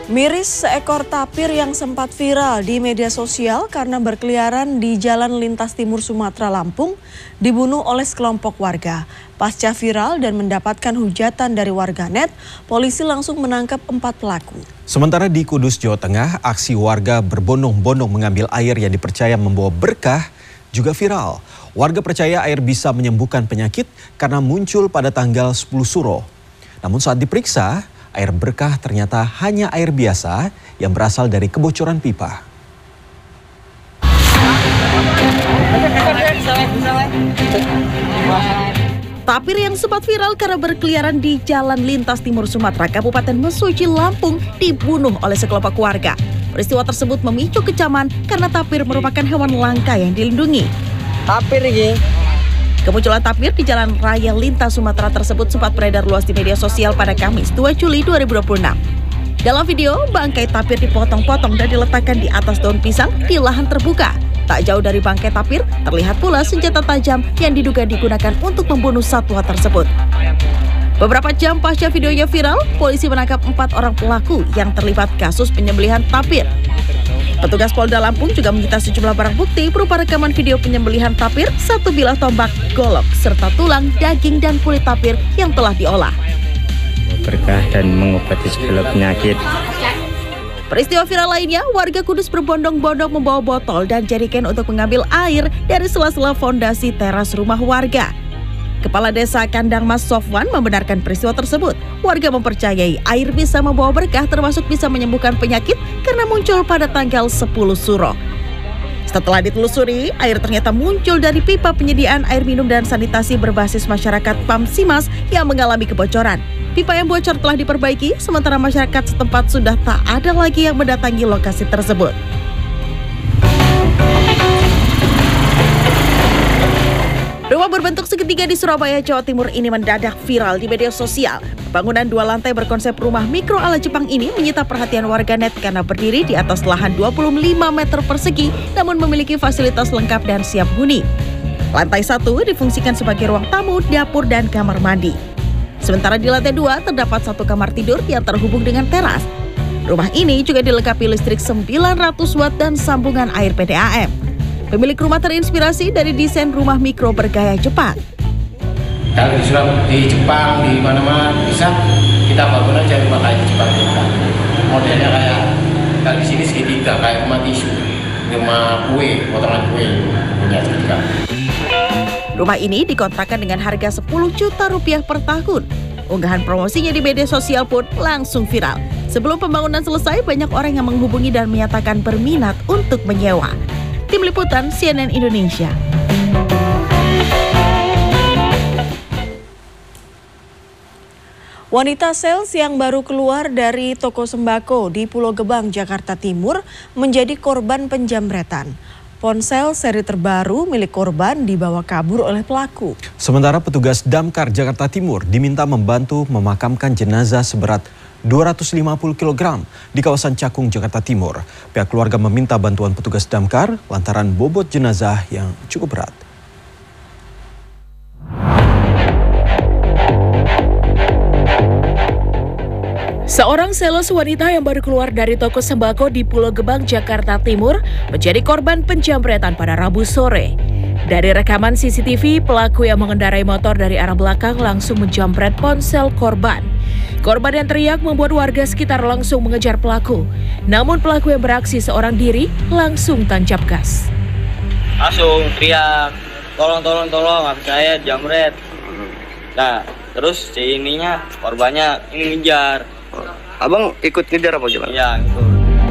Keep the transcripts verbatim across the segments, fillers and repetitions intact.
Miris seekor tapir yang sempat viral di media sosial karena berkeliaran di Jalan Lintas Timur Sumatera Lampung dibunuh oleh sekelompok warga. Pasca viral dan mendapatkan hujatan dari warganet, polisi langsung menangkap empat pelaku. Sementara di Kudus, Jawa Tengah, aksi warga berbondong-bondong mengambil air yang dipercaya membawa berkah juga viral. Warga percaya air bisa menyembuhkan penyakit karena muncul pada tanggal sepuluh Suro. Namun saat diperiksa, air berkah ternyata hanya air biasa yang berasal dari kebocoran pipa. Tapir yang sempat viral karena berkeliaran di Jalan Lintas Timur Sumatera, Kabupaten Mesuji, Lampung, dibunuh oleh sekelompok warga. Peristiwa tersebut memicu kecaman karena tapir merupakan hewan langka yang dilindungi. Tapir ini. Kemunculan tapir di Jalan Raya Lintas Sumatera tersebut sempat beredar luas di media sosial pada Kamis dua Juli dua ribu dua puluh enam. Dalam video, bangkai tapir dipotong-potong dan diletakkan di atas daun pisang di lahan terbuka. Tak jauh dari bangkai tapir, terlihat pula senjata tajam yang diduga digunakan untuk membunuh satwa tersebut. Beberapa jam pasca videonya viral, polisi menangkap empat orang pelaku yang terlibat kasus penyembelihan tapir. Petugas Polda Lampung juga menyita sejumlah barang bukti berupa rekaman video penyembelihan tapir, satu bilah tombak, golok, serta tulang, daging, dan kulit tapir yang telah diolah. Berkah dan mengobati segala penyakit. Peristiwa viral lainnya, warga Kudus berbondong-bondong membawa botol dan jerigen untuk mengambil air dari sela-sela fondasi teras rumah warga. Kepala Desa Kandang Mas Sofwan membenarkan peristiwa tersebut. Warga mempercayai air bisa membawa berkah, termasuk bisa menyembuhkan penyakit karena muncul pada tanggal sepuluh Suro. Setelah ditelusuri, air ternyata muncul dari pipa penyediaan air minum dan sanitasi berbasis masyarakat Pamsimas yang mengalami kebocoran. Pipa yang bocor telah diperbaiki, sementara masyarakat setempat sudah tak ada lagi yang mendatangi lokasi tersebut. Rumah berbentuk segitiga di Surabaya, Jawa Timur ini mendadak viral di media sosial. Bangunan dua lantai berkonsep rumah mikro ala Jepang ini menyita perhatian warganet karena berdiri di atas lahan dua puluh lima meter persegi, namun memiliki fasilitas lengkap dan siap huni. Lantai satu difungsikan sebagai ruang tamu, dapur, dan kamar mandi. Sementara di lantai dua terdapat satu kamar tidur yang terhubung dengan teras. Rumah ini juga dilengkapi listrik sembilan ratus watt dan sambungan air P D A M. Pemilik rumah terinspirasi dari desain rumah mikro bergaya Jepang. Kalau di Surabaya, di Jepang, di mana-mana bisa kita bangun aja rumah kayak Jepang kita. Modelnya kayak kalau di sini segitiga kayak rumah tisu, rumah kue, potongan kue punya juga. Rumah ini dikontrakkan dengan harga sepuluh juta rupiah per tahun. Unggahan promosinya di media sosial pun langsung viral. Sebelum pembangunan selesai, banyak orang yang menghubungi dan menyatakan berminat untuk menyewa. Tim Liputan C N N Indonesia. Wanita sales yang baru keluar dari toko sembako di Pulau Gebang, Jakarta Timur menjadi korban penjamretan. Ponsel seri terbaru milik korban dibawa kabur oleh pelaku. Sementara petugas Damkar Jakarta Timur diminta membantu memakamkan jenazah seberat dua ratus lima puluh kilogram di kawasan Cakung, Jakarta Timur. Pihak keluarga meminta bantuan petugas damkar lantaran bobot jenazah yang cukup berat. Seorang sales wanita yang baru keluar dari toko sembako di Pulau Gebang, Jakarta Timur menjadi korban penjamretan pada Rabu sore. Dari rekaman C C T V, pelaku yang mengendarai motor dari arah belakang langsung menjamret ponsel korban. Korban yang teriak membuat warga sekitar langsung mengejar pelaku. Namun pelaku yang beraksi seorang diri langsung tancap gas. Langsung teriak, tolong, tolong, tolong, habis saya jamret. Nah, terus si ininya, korbannya ini ngejar. Abang ikut ngejar apa gimana? Iya, gitu.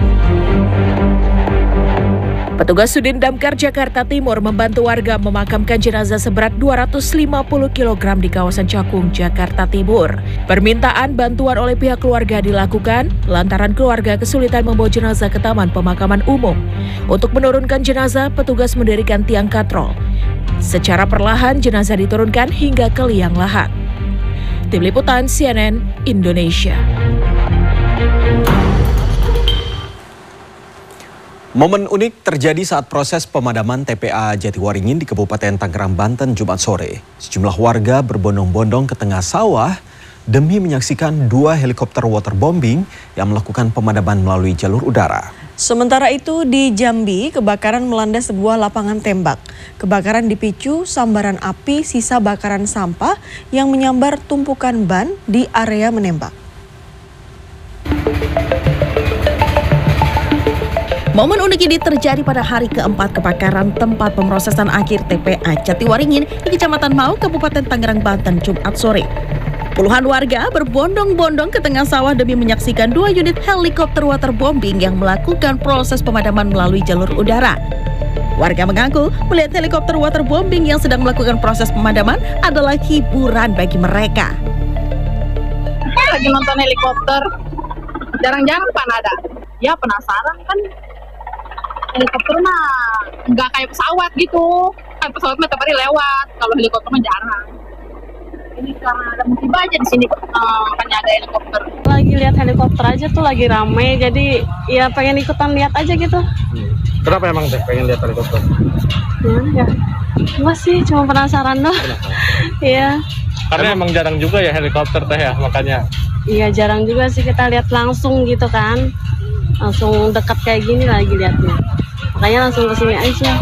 Petugas Sudin Damkar Jakarta Timur membantu warga memakamkan jenazah seberat dua ratus lima puluh kilogram di kawasan Cakung, Jakarta Timur. Permintaan bantuan oleh pihak keluarga dilakukan lantaran keluarga kesulitan membawa jenazah ke Taman Pemakaman Umum. Untuk menurunkan jenazah, petugas mendirikan tiang katrol. Secara perlahan jenazah diturunkan hingga ke liang lahat. Tim Liputan C N N Indonesia. Momen unik terjadi saat proses pemadaman T P A Jatiwaringin di Kabupaten Tangerang, Banten, Jumat sore. Sejumlah warga berbondong-bondong ke tengah sawah demi menyaksikan dua helikopter waterbombing yang melakukan pemadaman melalui jalur udara. Sementara itu di Jambi, kebakaran melanda sebuah lapangan tembak. Kebakaran dipicu sambaran api sisa bakaran sampah yang menyambar tumpukan ban di area menembak. Momen unik ini terjadi pada hari keempat kebakaran tempat pemrosesan akhir T P A Jatiwaringin di Kecamatan Mau, Kabupaten Tangerang, Banten, Jumat sore. Puluhan warga berbondong-bondong ke tengah sawah demi menyaksikan dua unit helikopter waterbombing yang melakukan proses pemadaman melalui jalur udara. Warga mengaku melihat helikopter waterbombing yang sedang melakukan proses pemadaman adalah hiburan bagi mereka. Lagi nonton helikopter, jarang-jarang kan ada. Ya penasaran kan, helikopter mah nggak kayak pesawat gitu. Kan pesawat mah tiap hari lewat, kalau helikopter mah jarang. Ini karena ada musibah aja di sini, uh, makanya ada helikopter. Lagi lihat helikopter aja tuh lagi rame, jadi ya pengen ikutan lihat aja gitu. Hmm. Kenapa emang teh pengen lihat helikopter? Ya, ya. Cuma sih, cuma penasaran doang. Iya. Karena emang jarang juga ya helikopter teh ya, makanya. Iya, jarang juga sih kita lihat langsung gitu kan. Langsung dekat kayak gini lagi lihatnya. Makanya langsung kesini aja.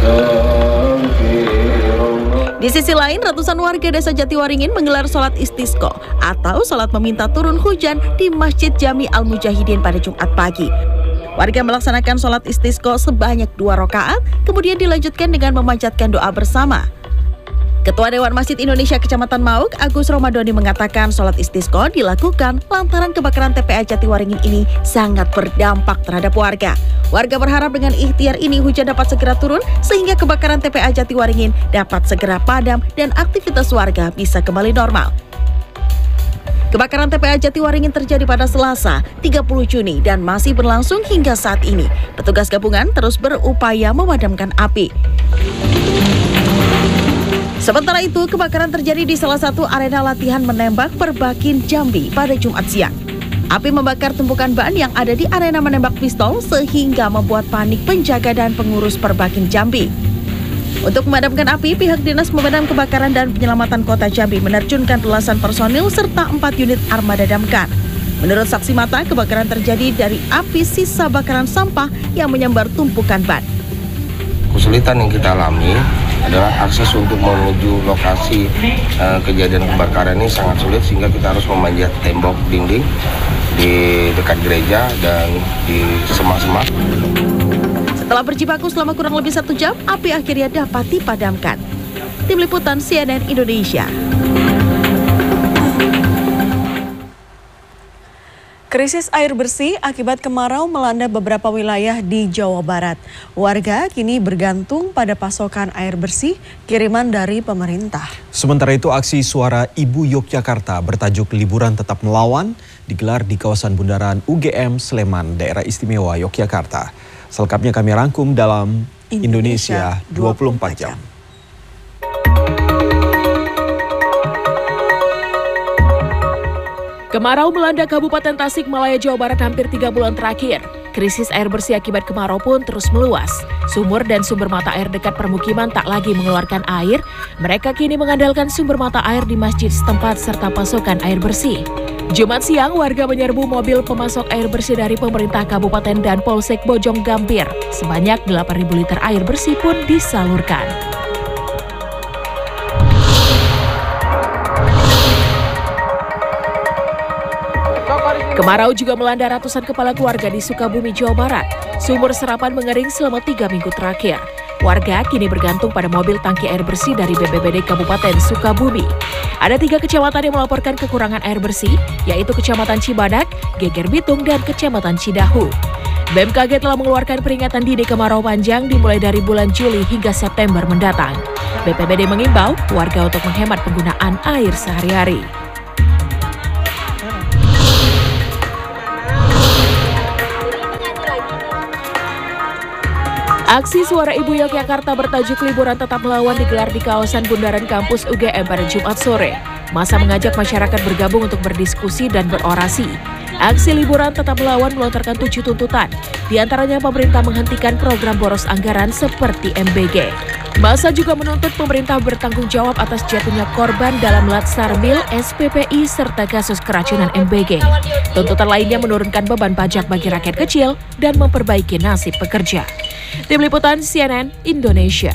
Di sisi lain, ratusan warga desa Jatiwaringin menggelar sholat istisqa atau sholat meminta turun hujan di Masjid Jami Al-Mujahidin pada Jumat pagi. Warga melaksanakan sholat istisqa sebanyak dua rakaat, kemudian dilanjutkan dengan memanjatkan doa bersama. Ketua Dewan Masjid Indonesia Kecamatan Mauk, Agus Romadoni mengatakan sholat istisqa dilakukan lantaran kebakaran T P A Jatiwaringin ini sangat berdampak terhadap warga. Warga berharap dengan ikhtiar ini hujan dapat segera turun sehingga kebakaran T P A Jatiwaringin dapat segera padam dan aktivitas warga bisa kembali normal. Kebakaran T P A Jatiwaringin terjadi pada Selasa, tiga puluh Juni dan masih berlangsung hingga saat ini. Petugas gabungan terus berupaya memadamkan api. Sementara itu, kebakaran terjadi di salah satu arena latihan menembak Perbakin Jambi pada Jumat siang. Api membakar tumpukan ban yang ada di arena menembak pistol sehingga membuat panik penjaga dan pengurus Perbakin Jambi. Untuk memadamkan api, pihak Dinas Pemadam Kebakaran dan Penyelamatan Kota Jambi menerjunkan belasan personil serta empat unit armada damkar. Menurut saksi mata, kebakaran terjadi dari api sisa bakaran sampah yang menyambar tumpukan ban. Kesulitan yang kita alami adalah akses untuk menuju lokasi uh, kejadian kebakaran ini sangat sulit sehingga kita harus memanjat tembok dinding di dekat gereja dan di semak-semak. Setelah berjibaku selama kurang lebih satu jam, api akhirnya dapat dipadamkan. Tim Liputan C N N Indonesia. Krisis air bersih akibat kemarau melanda beberapa wilayah di Jawa Barat. Warga kini bergantung pada pasokan air bersih kiriman dari pemerintah. Sementara itu, aksi Suara Ibu Yogyakarta bertajuk Liburan Tetap Melawan digelar di kawasan bundaran U G M Sleman, Daerah Istimewa Yogyakarta. Selengkapnya kami rangkum dalam Indonesia dua puluh empat jam. Kemarau melanda Kabupaten Tasikmalaya, Jawa Barat hampir tiga bulan terakhir. Krisis air bersih akibat kemarau pun terus meluas. Sumur dan sumber mata air dekat permukiman tak lagi mengeluarkan air. Mereka kini mengandalkan sumber mata air di masjid setempat serta pasokan air bersih. Jumat siang, warga menyerbu mobil pemasok air bersih dari pemerintah kabupaten dan Polsek Bojong Gambir. Sebanyak delapan ribu liter air bersih pun disalurkan. Kemarau juga melanda ratusan kepala keluarga di Sukabumi, Jawa Barat. Sumur serapan mengering selama tiga minggu terakhir. Warga kini bergantung pada mobil tangki air bersih dari B P B D Kabupaten Sukabumi. Ada tiga kecamatan yang melaporkan kekurangan air bersih, yaitu Kecamatan Cibadak, Geger Bitung, dan Kecamatan Cidahu. B M K G telah mengeluarkan peringatan dini kemarau panjang dimulai dari bulan Juli hingga September mendatang. B P B D mengimbau warga untuk menghemat penggunaan air sehari-hari. Aksi Suara Ibu Yogyakarta bertajuk Liburan Tetap Melawan digelar di kawasan bundaran kampus U G M pada Jumat sore. Masa mengajak masyarakat bergabung untuk berdiskusi dan berorasi. Aksi Liburan Tetap Melawan melontarkan tujuh tuntutan, di antaranya pemerintah menghentikan program boros anggaran seperti M B G. Masa juga menuntut pemerintah bertanggung jawab atas jatuhnya korban dalam Latsar Mil, S P P I, serta kasus keracunan M B G. Tuntutan lainnya menurunkan beban pajak bagi rakyat kecil dan memperbaiki nasib pekerja. Tim Liputan C N N Indonesia.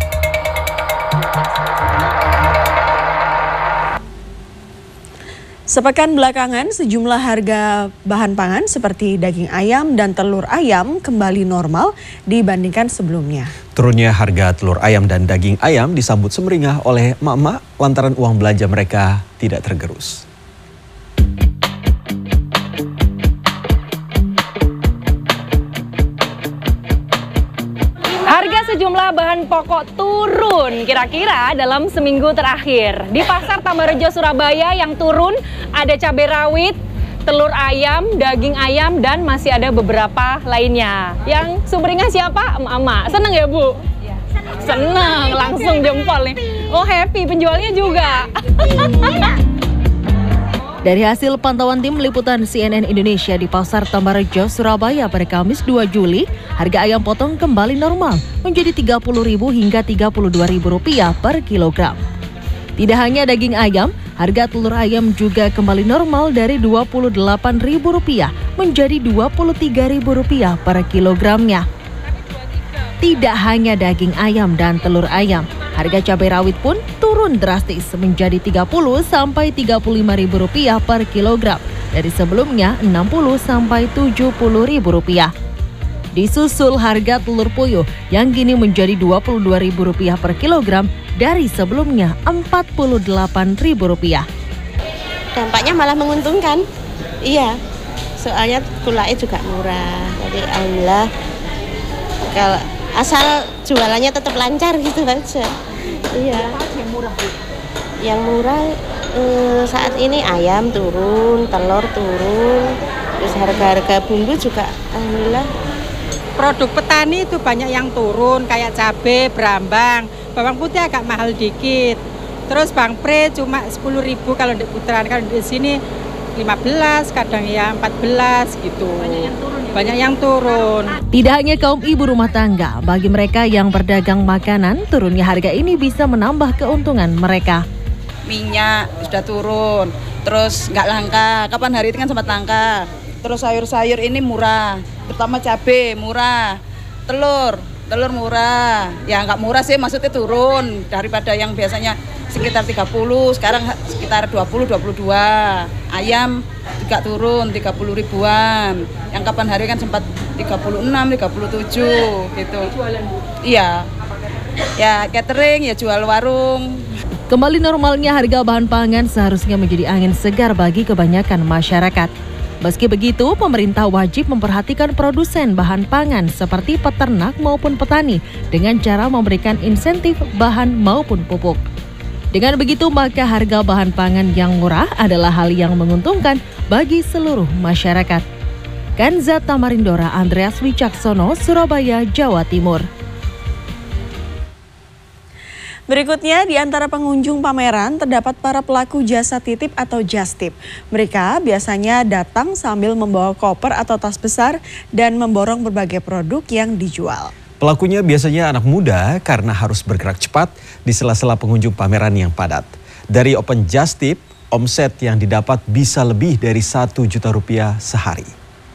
Sepekan belakangan, sejumlah harga bahan pangan seperti daging ayam dan telur ayam kembali normal dibandingkan sebelumnya. Turunnya harga telur ayam dan daging ayam disambut semeringah oleh emak-emak lantaran uang belanja mereka tidak tergerus. Harga sejumlah bahan pokok turun kira-kira dalam seminggu terakhir. Di Pasar Tambarrejo, Surabaya yang turun ada cabai rawit, telur ayam, daging ayam, dan masih ada beberapa lainnya. Yang sumringah siapa? Emak-emak. Seneng ya, Bu? Iya. Seneng, langsung jempol nih. Oh, happy, penjualnya juga. Dari hasil pantauan tim liputan C N N Indonesia di Pasar Tambarrejo, Surabaya pada Kamis dua Juli, harga ayam potong kembali normal menjadi tiga puluh ribu rupiah hingga tiga puluh dua ribu rupiah per kilogram. Tidak hanya daging ayam, harga telur ayam juga kembali normal dari dua puluh delapan ribu rupiah menjadi dua puluh tiga ribu rupiah per kilogramnya. Tidak hanya daging ayam dan telur ayam, harga cabai rawit pun turun drastis menjadi tiga puluh sampai tiga puluh lima ribu rupiah per kilogram dari sebelumnya enam puluh sampai tujuh puluh ribu rupiah. Disusul harga telur puyuh yang kini menjadi dua puluh dua ribu rupiah per kilogram dari sebelumnya empat puluh delapan ribu rupiah. Dampaknya malah menguntungkan. Iya. Soalnya gulanya juga murah. Jadi alhamdulillah kalau asal jualannya tetap lancar gitu aja. Iya. Yang murah, Bu? Yang murah eh, saat ini ayam turun, telur turun, terus harga-harga bumbu juga alhamdulillah. Produk petani itu banyak yang turun, kayak cabai, berambang, bawang putih agak mahal dikit. Terus bawang pre cuma sepuluh ribu kalau di putaran, kalau di sini lima belas, kadang ya empat belas gitu. Banyak yang turun ya? Banyak yang turun. Tidak hanya kaum ibu rumah tangga, bagi mereka yang berdagang makanan, turunnya harga ini bisa menambah keuntungan mereka. Minyak sudah turun, terus nggak langka, kapan hari itu kan sempat langka. Terus sayur-sayur ini murah, terutama cabai murah, telur, telur murah. Ya nggak murah sih, maksudnya turun daripada yang biasanya sekitar tiga puluh, sekarang sekitar dua puluh, dua puluh dua. Ayam juga turun tiga puluh ribuan. Yang kapan hari kan sempat tiga puluh enam, tiga puluh tujuh gitu. Iya. Ya catering, ya jual warung. Kembali normalnya harga bahan pangan seharusnya menjadi angin segar bagi kebanyakan masyarakat. Meski begitu, pemerintah wajib memperhatikan produsen bahan pangan seperti peternak maupun petani dengan cara memberikan insentif bahan maupun pupuk. Dengan begitu, maka harga bahan pangan yang murah adalah hal yang menguntungkan bagi seluruh masyarakat. Kanza Tamarindora, Andreas Wicaksono, Surabaya, Jawa Timur. Berikutnya, di antara pengunjung pameran terdapat para pelaku jasa titip atau jastip. Mereka biasanya datang sambil membawa koper atau tas besar dan memborong berbagai produk yang dijual. Pelakunya biasanya anak muda karena harus bergerak cepat di sela-sela pengunjung pameran yang padat. Dari open jastip, omset yang didapat bisa lebih dari satu juta rupiah sehari.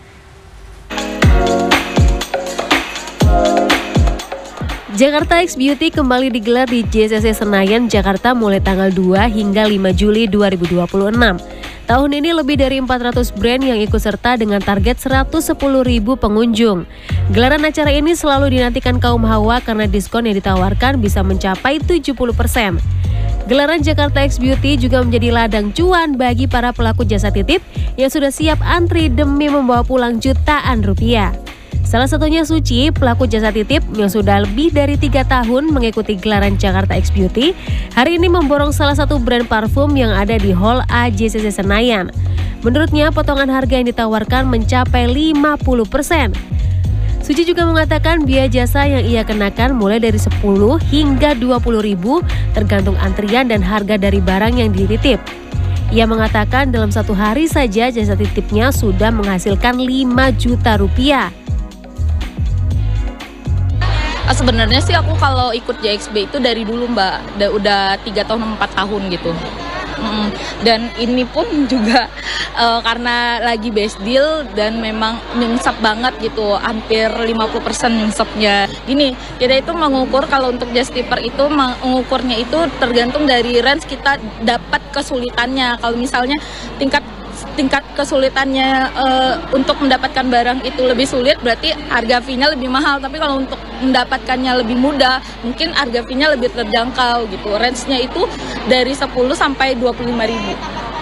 Jakarta X Beauty kembali digelar di J C C Senayan, Jakarta mulai tanggal dua hingga lima Juli dua ribu dua puluh enam. Tahun ini lebih dari empat ratus brand yang ikut serta dengan target seratus sepuluh ribu pengunjung. Gelaran acara ini selalu dinantikan kaum hawa karena diskon yang ditawarkan bisa mencapai tujuh puluh persen. Gelaran Jakarta X Beauty juga menjadi ladang cuan bagi para pelaku jasa titip yang sudah siap antri demi membawa pulang jutaan rupiah. Salah satunya Suci, pelaku jasa titip yang sudah lebih dari tiga tahun mengikuti gelaran Jakarta X Beauty, hari ini memborong salah satu brand parfum yang ada di Hall A J C C Senayan. Menurutnya, potongan harga yang ditawarkan mencapai lima puluh persen. Suci juga mengatakan biaya jasa yang ia kenakan mulai dari sepuluh hingga dua puluh ribu tergantung antrian dan harga dari barang yang dititip. Ia mengatakan dalam satu hari saja jasa titipnya sudah menghasilkan lima juta rupiah. Uh, sebenarnya sih aku kalau ikut J X B itu dari dulu Mbak, udah, udah tiga tahun empat tahun gitu. Mm, dan ini pun juga uh, karena lagi best deal dan memang nyungsep banget gitu, hampir lima puluh persen nyungsepnya. Gini, kita itu mengukur kalau untuk just tipper itu mengukurnya itu tergantung dari range kita dapat kesulitannya. Kalau misalnya tingkat tingkat kesulitannya uh, untuk mendapatkan barang itu lebih sulit, berarti harga fee-nya lebih mahal. Tapi kalau untuk mendapatkannya lebih mudah, mungkin harga fee-nya lebih terjangkau gitu. Range-nya itu dari sepuluh sampai dua puluh lima ribu.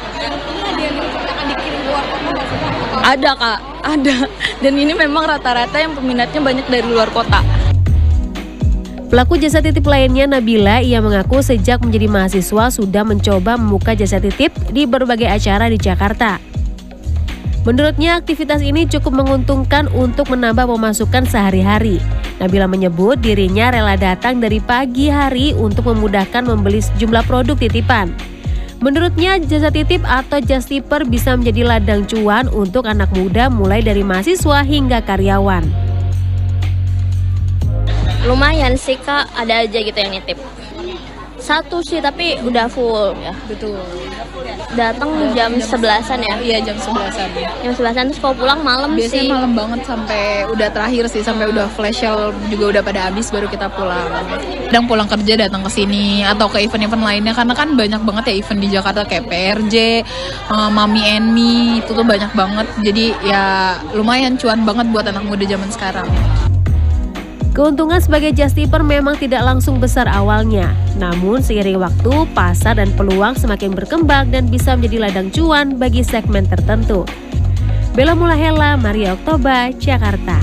Ada Kak, ada. Dan ini memang rata-rata yang peminatnya banyak dari luar kota. Pelaku jasa titip lainnya Nabila, ia mengaku sejak menjadi mahasiswa sudah mencoba membuka jasa titip di berbagai acara di Jakarta. Menurutnya aktivitas ini cukup menguntungkan untuk menambah pemasukan sehari-hari. Nabila menyebut dirinya rela datang dari pagi hari untuk memudahkan membeli sejumlah produk titipan. Menurutnya jasa titip atau just tipper bisa menjadi ladang cuan untuk anak muda mulai dari mahasiswa hingga karyawan. Lumayan sih Kak, ada aja gitu yang nitip. Satu sih tapi udah full ya. Betul. Datang jam sebelasan ya? Iya jam sebelasan. Jam sebelasan terus kalau pulang malam sih. Biasanya malam banget sampai udah terakhir sih, sampai udah flash sale juga udah pada habis baru kita pulang. Kadang pulang kerja datang ke sini atau ke event-event lainnya karena kan banyak banget ya event di Jakarta kayak P R J, uh, Mami and Me itu tuh banyak banget. Jadi ya lumayan cuan banget buat anak muda zaman sekarang. Keuntungan sebagai just tipper memang tidak langsung besar awalnya. Namun seiring waktu, pasar dan peluang semakin berkembang dan bisa menjadi ladang cuan bagi segmen tertentu. Bella Mulahela, Maria Oktober, Jakarta.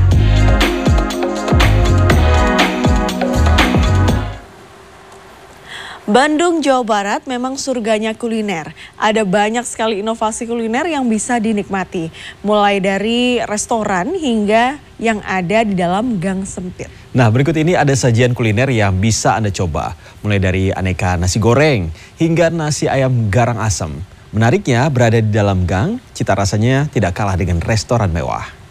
Bandung, Jawa Barat memang surganya kuliner. Ada banyak sekali inovasi kuliner yang bisa dinikmati. Mulai dari restoran hingga yang ada di dalam gang sempit. Nah, berikut ini ada sajian kuliner yang bisa Anda coba. Mulai dari aneka nasi goreng hingga nasi ayam garang asem. Menariknya berada di dalam gang, cita rasanya tidak kalah dengan restoran mewah.